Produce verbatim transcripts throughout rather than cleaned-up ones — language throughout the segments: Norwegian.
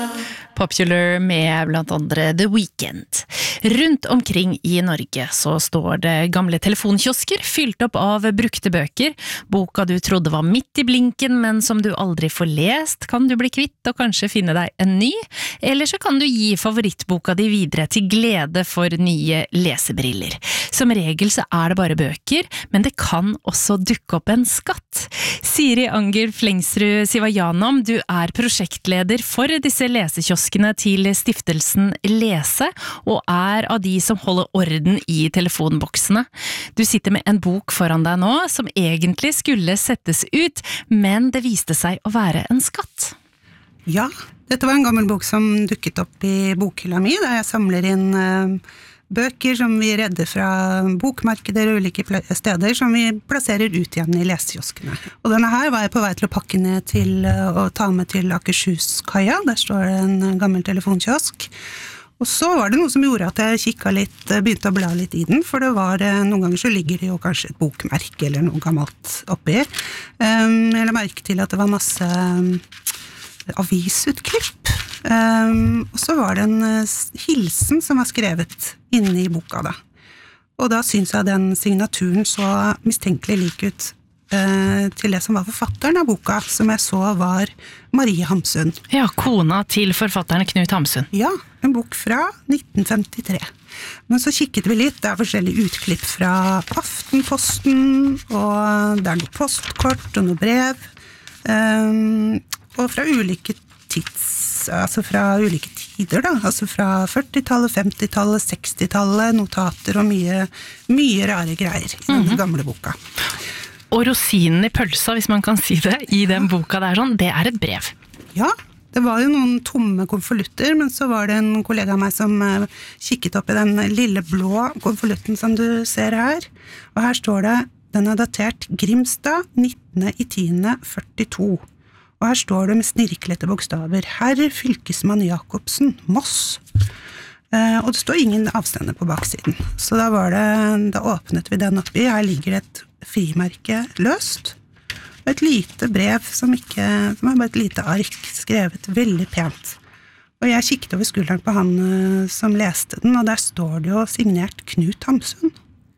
Popular med blant andre The Weeknd. Rundt omkring i Norge så står det gamle telefonkiosker fylt opp av brukte bøker. Boka du trodde var midt i blinken, men som du aldri får lest, kan du bli kvitt og kanskje finne deg en ny. Eller så kan du gi favorittboka di videre til glede for nye lesebriller. Som regel så er det bare bøker, men det kan også dukke opp en skatt. Siri Anger Flengsrud Sivajanam, du er prosjektleder for disse lesekioskene til stiftelsen Lese, og er av de som holder orden i telefonboksene. Du sitter med en bok foran deg nå, som egentlig skulle settes ut, men det viste seg å være en skatt. Ja, dette var en gammel bok som dukket opp i bokhylla mi, der jeg samler inn uh, bøker som vi redder fra bokmarkeder og ulike steder, som vi plasserer ut igjen i lesekioskene. Og denne her var jeg på vei til å pakke ned til å ta med til Akershus-kaia. Der står det en gammel telefonkiosk. Og så var det noe som gjorde at jeg kikket litt, begynte å bla litt i den, for det var, noen ganger så ligger det jo kanskje et bokmerke eller noe gammelt oppi. Um, jeg la merke til at det var masse avisutklipp. Um, og så var det en uh, hilsen som var skrevet inne i boka da. Og da synes jeg den signaturen så mistenkelig lik ut uh, til det som var forfatteren av boka, som jeg så var Marie Hamsun. Ja, kona til forfatteren Knut Hamsun. Ja, en bok fra nitten femtitre. Men så kikket vi litt, det er forskjellige utklipp fra Aftenposten, og det er noe postkort og noe brev, um, og fra ulike tids, altså fra ulike tider da, altså fra førtitallet, femtitallet, sekstitallet, notater og mye, mye rare greier i denne mm-hmm. gamle boka. Og rosinen i pølsa, hvis man kan si det, i den boka der sånn, det er et brev. Ja, det var jo noen tomme konvolutter, men så var det en kollega av meg som uh, kikket opp i den lille blå konvolutten som du ser her, og her står det, den er datert Grimstad, nittende oktober førtito. Og her står det med snirklete bokstaver, Herr Fylkesmann Jacobsen, Moss. Eh, og det står ingen avstander på baksiden. Så da var det, da åpnet vi den oppi, her ligger det et frimerke løst, og et lite brev som ikke, som er bare et lite ark, skrevet veldig pent. Og jeg kikket over skulderen på han uh, som leste den, og der står det jo signert Knut Hamsun.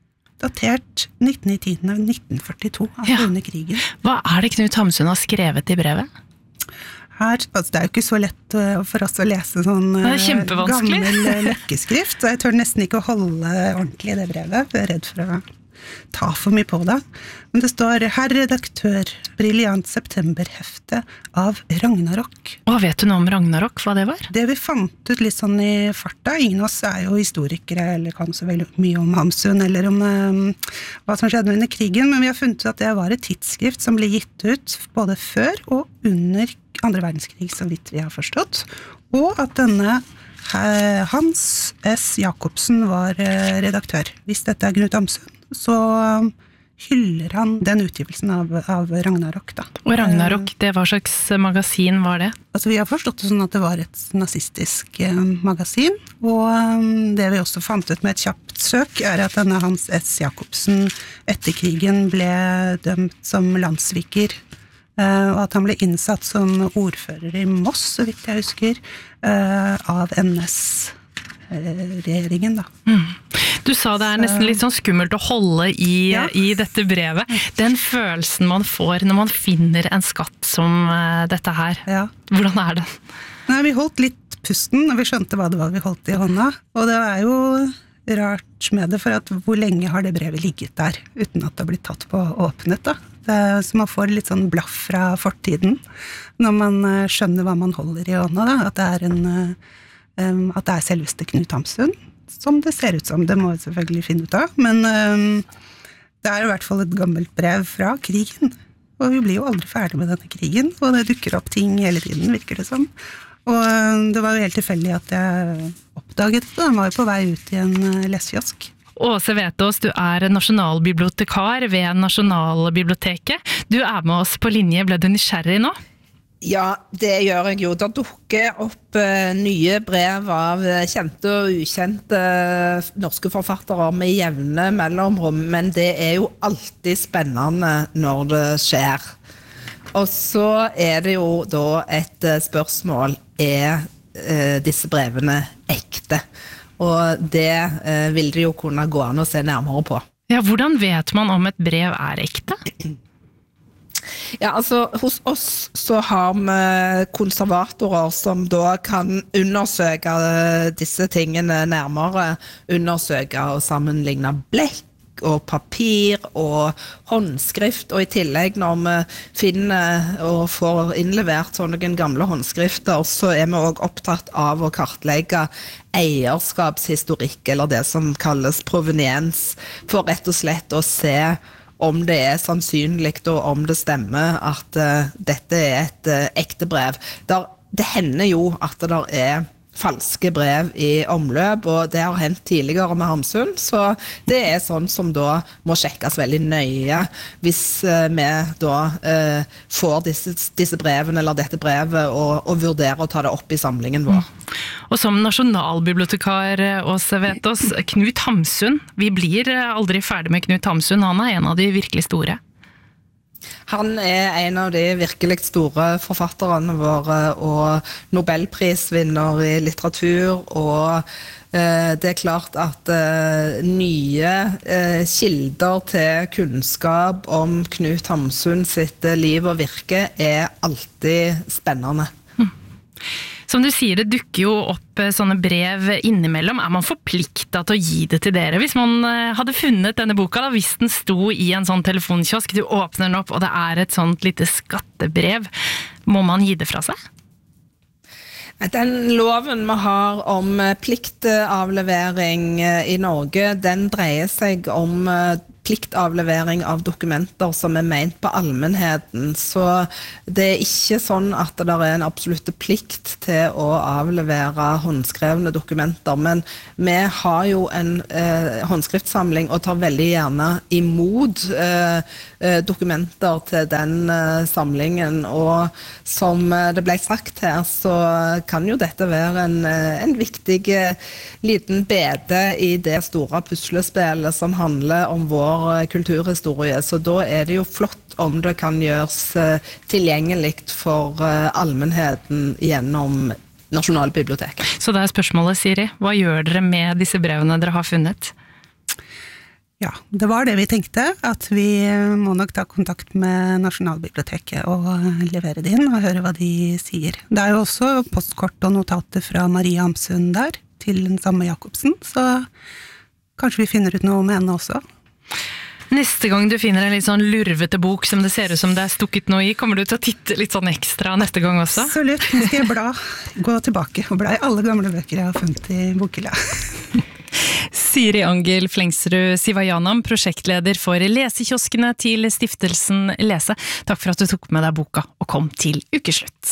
Datert nittende oktober nitten førtito, altså ja. Under krigen. Hva er det Knut Hamsun har skrevet i brevet? Her, altså det er jo ikke så lett for oss å lese sånn gammel løkkeskrift, så jeg tør nesten ikke å holde ordentlig i det brevet, for jeg er redd for å ta for mye på det. Men det står, Herr redaktør, briljant septemberhefte av Ragnarok. Hva vet du nå om Ragnarok, hva det var? Det vi fant ut litt sånn i farta, ingen av oss er jo historikere, eller kan så veldig mye om Hamsun, eller om um, hva som skjedde under krigen, men vi har funnet ut at det var et tidsskrift som ble gitt ut både før og under andre verdenskrig, så vidt vi har forstått, og at denne Hans S. Jacobsen var redaktør. Hvis dette er Knut Hamsun, så hyller han den utgivelsen av, av Ragnarok da. Og Ragnarok, det hva slags magasin var det? Altså vi har forstått det sånn at det var et nazistisk eh, magasin, og um, det vi også fant ut med et kjapt søk er at denne Hans S. Jacobsen etter krigen ble dømt som landssviker, eh, og at han ble innsatt som ordfører i Moss, så vidt jeg husker, eh, av N S-regjeringen da. Mm. Du sa det er nesten litt sånn skummelt å holde i, ja. I dette brevet. Den følelsen man får når man finner en skatt som uh, dette her, ja. Hvordan er det? Nei, vi holdt litt pusten, og vi skjønte hva det var vi holdt i hånda. Og det er jo rart med det, for at hvor lenge har det brevet ligget der, uten at det har blitt tatt på og åpnet da. Det er, så man får litt sånn blaff fra fortiden, når man uh, skjønner hva man holder i hånda da, at det er en... Uh, um, at det er selveste Knut Hamsun, som det ser ut som, det må vi selvfølgelig finne ut av, men um, det er i hvert fall et gammelt brev fra krigen, og vi blir jo aldri ferdig med denne krigen, og det dukker opp ting hele tiden, virker det som. Og um, det var jo helt tilfeldig at jeg oppdaget det, den var jo på vei ut i en uh, lesekiosk. Åse Vetås, du er nasjonalbibliotekar ved Nasjonalbiblioteket. Du er med oss på linje, ble du nysgjerrig nå? Ja, det gjør jeg jo. Det dukker opp uh, nye brev av uh, kjente og ukjente uh, norske forfattere med jevne mellomrom, men det er jo alltid spennende når det skjer. Og så er det jo da et uh, spørsmål, er eh, disse brevene ekte. Og det eh, vil det jo kunne gå an å se nærmere på. Ja, hvordan vet man om et brev er ekte? Ja, altså hos oss så har vi konservatorer som da kan undersøke disse tingene nærmere, undersøke og sammenligne blekk og papir og håndskrift, og i tillegg når vi finner og får innlevert sånne gamle håndskrifter, så er vi også opptatt av å kartlegge eierskapshistorikk, eller det som kalles proveniens, for rett og slett å se om det er sannsynlig og om det stemmer at uh, dette er et uh, ekte brev. Der, det hender jo at det der er falske brev i omløp, og det har hendt tidligere med Hamsun, så det er sånn som da må sjekkes veldig nøye hvis uh, vi da uh, får disse, disse brevene eller dette brevet og, og vurderer å ta det opp i samlingen vår. Mm. Og som nasjonalbibliotekar Åse Vetås, Knut Hamsun, vi blir aldri ferdig med Knut Hamsun, han er en av de virkelig store. Han er en av de virkelig store forfatterne våre, og Nobelprisvinner i litteratur, og eh, det er klart at eh, nye eh, kilder til kunnskap om Knut Hamsun sitt liv og virke er alltid spennende. Mm. Som du sier, det dukker jo opp sånne brev innimellom. Er man forpliktet til å gi det til dere? Hvis man hadde funnet denne boka, da, hvis den sto i en sånn telefonkiosk, du åpner den opp, og det er et sånt lite skattebrev, må man gi det fra seg? Den loven vi har om pliktavlevering i Norge, den dreier seg om pliktavlevering av dokumenter som er ment på allmennheten, så det er ikke sånn at det er en absolutt plikt til å avlevere håndskrevne dokumenter, men vi har jo en eh, håndskriftsamling og tar veldig gjerne imot eh, dokumenter til den eh, samlingen, og som det ble sagt her, så kan jo dette være en, en viktig liten bede i det store puslespillet som handler om vår kulturhistorie, så da er det jo flott om det kan gjøres tilgjengelig for allmennheten gjennom Nasjonalbiblioteket. Så det er spørsmålet, Siri. Hva gjør dere med disse brevene dere har funnet? Ja, det var det vi tenkte, at vi må nok ta kontakt med Nasjonalbiblioteket og levere det inn og høre hva de sier. Det er jo også postkort og notater fra Marie Hamsun der, til den samme Jacobsen, så kanskje vi finner ut noe med henne også. Neste gang du finner en litt sånn lurvete bok som det ser ut som det er stukket noe i, kommer du til å titte litt sånn ekstra neste gang også? Absolutt, nå skal jeg bla, gå tilbake og bla i alle gamle bøker jeg har funnet i bokhylla. Siri Angel Flengsrud Sivajanam, prosjektleder for lesekioskene til Stiftelsen Lese. Takk for at du tok med deg boka og kom til ukeslutt.